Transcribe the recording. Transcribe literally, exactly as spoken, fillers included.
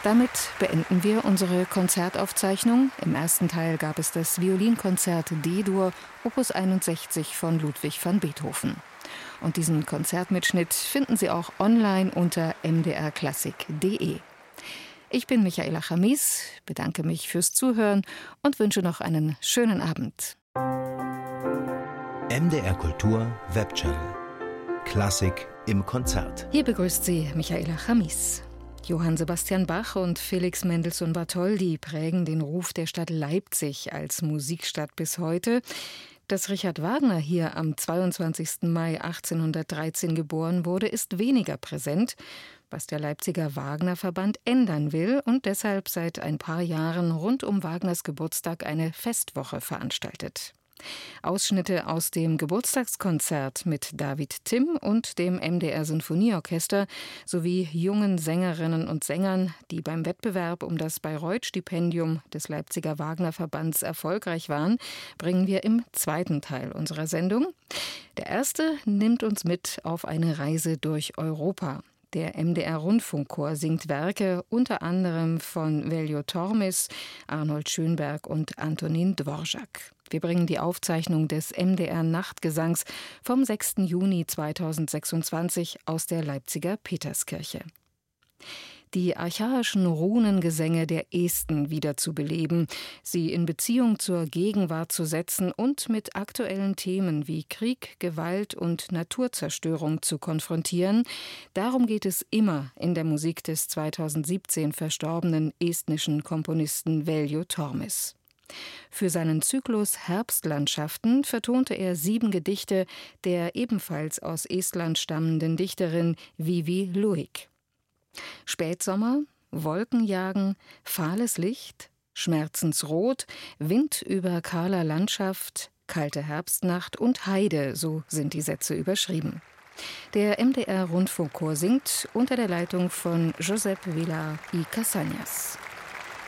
Damit beenden wir unsere Konzertaufzeichnung. Im ersten Teil gab es das Violinkonzert D-Dur, Opus einundsechzig von Ludwig van Beethoven. Und diesen Konzertmitschnitt finden Sie auch online unter m d r klassik punkt d e. Ich bin Michaela Chamis, bedanke mich fürs Zuhören und wünsche noch einen schönen Abend. M D R Kultur Webchannel. Klassik im Konzert. Hier begrüßt Sie Michaela Chamis. Johann Sebastian Bach und Felix Mendelssohn Bartholdy prägen den Ruf der Stadt Leipzig als Musikstadt bis heute. Dass Richard Wagner hier am zweiundzwanzigsten Mai achtzehnhundertdreizehn geboren wurde, ist weniger präsent, was der Leipziger Wagner-Verband ändern will und deshalb seit ein paar Jahren rund um Wagners Geburtstag eine Festwoche veranstaltet. Ausschnitte aus dem Geburtstagskonzert mit David Timm und dem M D R Sinfonieorchester sowie jungen Sängerinnen und Sängern, die beim Wettbewerb um das Bayreuth-Stipendium des Leipziger Wagner-Verbands erfolgreich waren, bringen wir im zweiten Teil unserer Sendung. Der erste nimmt uns mit auf eine Reise durch Europa. Der M D R-Rundfunkchor singt Werke unter anderem von Veljo Tormis, Arnold Schönberg und Antonin Dvorak. Wir bringen die Aufzeichnung des M D R-Nachtgesangs vom sechsten Juni zweitausendsechsundzwanzig aus der Leipziger Peterskirche. Die archaischen Runengesänge der Esten wiederzubeleben, sie in Beziehung zur Gegenwart zu setzen und mit aktuellen Themen wie Krieg, Gewalt und Naturzerstörung zu konfrontieren, darum geht es immer in der Musik des zweitausendsiebzehn verstorbenen estnischen Komponisten Veljo Tormis. Für seinen Zyklus Herbstlandschaften vertonte er sieben Gedichte der ebenfalls aus Estland stammenden Dichterin Vivi Luik. Spätsommer, Wolkenjagen, fahles Licht, Schmerzensrot, Wind über kahler Landschaft, kalte Herbstnacht und Heide, so sind die Sätze überschrieben. Der M D R-Rundfunkchor singt unter der Leitung von Josep Villar y Casañas.